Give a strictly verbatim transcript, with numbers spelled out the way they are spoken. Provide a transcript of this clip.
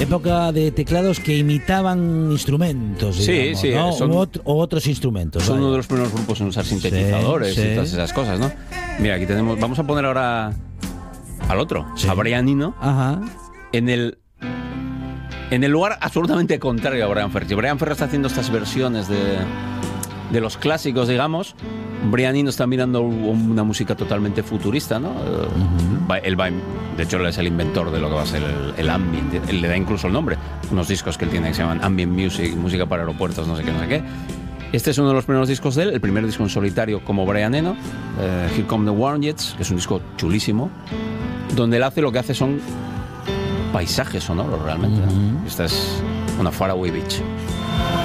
época de teclados que imitaban instrumentos, digamos, sí, sí, ¿no? son, o, otro, o otros instrumentos. Son vaya. uno de los primeros grupos en usar sintetizadores sí, sí. y todas esas cosas, ¿no? Mira, aquí tenemos, vamos a poner ahora al otro, Sí. a Brian Eno, Ajá. en el en el lugar absolutamente contrario a Brian Ferry. Si Brian Ferry está haciendo estas versiones de, de los clásicos, digamos, Brian Eno está mirando una música totalmente futurista, ¿no? Uh-huh. Él va, de hecho, él es el inventor de lo que va a ser el, el ambient. Él le da incluso el nombre. Unos discos que él tiene que se llaman Ambient Music, música para aeropuertos, no sé qué, no sé qué. Este es uno de los primeros discos de él, el primer disco en solitario como Brian Eno, uh, Here Come the Warm Jets, que es un disco chulísimo, donde él hace lo que hace son paisajes sonoros realmente. Uh-huh. Esta es una Faraway Beach.